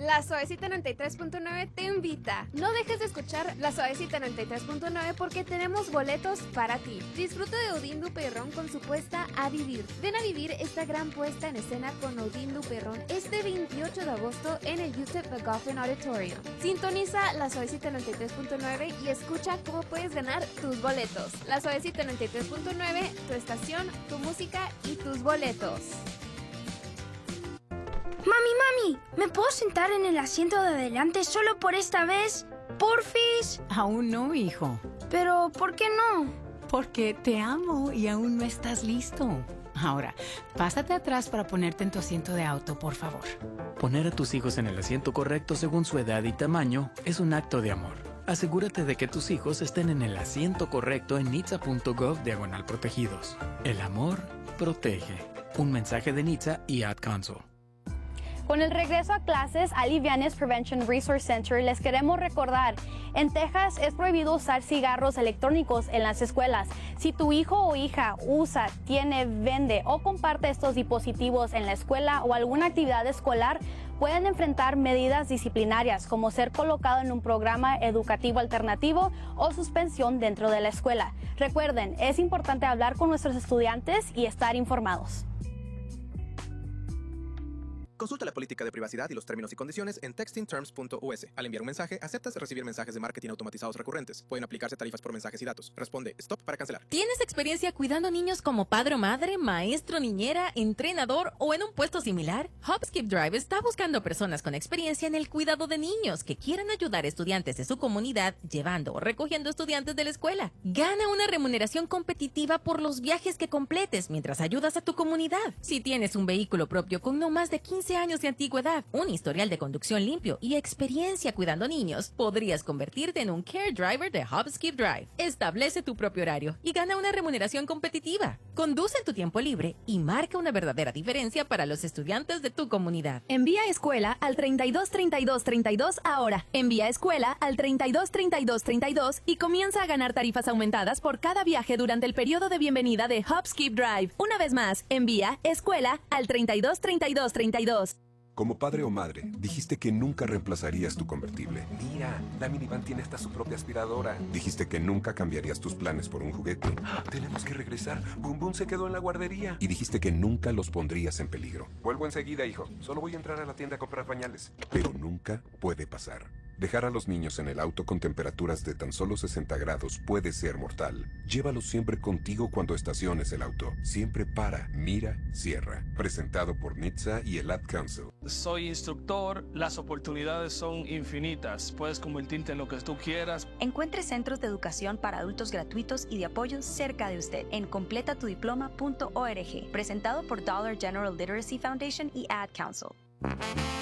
La Suavecita 93.9 te invita. No dejes de escuchar La Suavecita 93.9 porque tenemos boletos para ti. Disfruta de Odín Duperrón con su puesta A Vivir. Ven a vivir esta gran puesta en escena con Odín Duperrón este 28 de agosto en el UTEP McGoffin Auditorium. Sintoniza La Suavecita 93.9 y escucha cómo puedes ganar tus boletos. La Suavecita 93.9, tu estación, tu música y tus boletos. Mami, ¿me puedo sentar en el asiento de adelante solo por esta vez? ¿Porfis? Aún no, hijo. Pero, ¿por qué no? Porque te amo y aún no estás listo. Ahora, pásate atrás para ponerte en tu asiento de auto, por favor. Poner a tus hijos en el asiento correcto según su edad y tamaño es un acto de amor. Asegúrate de que tus hijos estén en el asiento correcto en nitsa.gov/protegidos. El amor protege. Un mensaje de NHTSA y Ad Council. Con el regreso a clases, a Livianes Prevention Resource Center les queremos recordar, en Texas es prohibido usar cigarros electrónicos en las escuelas. Si tu hijo o hija usa, tiene, vende o comparte estos dispositivos en la escuela o alguna actividad escolar, pueden enfrentar medidas disciplinarias como ser colocado en un programa educativo alternativo o suspensión dentro de la escuela. Recuerden, es importante hablar con nuestros estudiantes y estar informados. Consulta la política de privacidad y los términos y condiciones en textingterms.us. Al enviar un mensaje, aceptas recibir mensajes de marketing automatizados recurrentes. Pueden aplicarse tarifas por mensajes y datos. Responde stop para cancelar. ¿Tienes experiencia cuidando niños como padre o madre, maestro, niñera, entrenador o en un puesto similar? Hopskip Drive está buscando personas con experiencia en el cuidado de niños que quieran ayudar a estudiantes de su comunidad llevando o recogiendo estudiantes de la escuela. Gana una remuneración competitiva por los viajes que completes mientras ayudas a tu comunidad. Si tienes un vehículo propio con no más de 15 años de antigüedad, un historial de conducción limpio y experiencia cuidando niños, podrías convertirte en un Care Driver de Hopskip Drive. Establece tu propio horario y gana una remuneración competitiva. Conduce en tu tiempo libre y marca una verdadera diferencia para los estudiantes de tu comunidad. Envía escuela al 323232 ahora. Envía escuela al 323232 y comienza a ganar tarifas aumentadas por cada viaje durante el periodo de bienvenida de Hopskip Drive. Una vez más, envía escuela al 323232. Como padre o madre, dijiste que nunca reemplazarías tu convertible. Mira, la minivan tiene hasta su propia aspiradora. Dijiste que nunca cambiarías tus planes por un juguete. Tenemos que regresar. Boom Boom se quedó en la guardería. Y dijiste que nunca los pondrías en peligro. Vuelvo enseguida, hijo. Solo voy a entrar a la tienda a comprar pañales. Pero nunca puede pasar. Dejar a los niños en el auto con temperaturas de tan solo 60 grados puede ser mortal. Llévalos siempre contigo cuando estaciones el auto. Siempre para, mira, cierra. Presentado por NHTSA y el Ad Council. Soy instructor, las oportunidades son infinitas. Puedes convertirte en lo que tú quieras. Encuentre centros de educación para adultos gratuitos y de apoyo cerca de usted en completatudiploma.org. Presentado por Dollar General Literacy Foundation y Ad Council.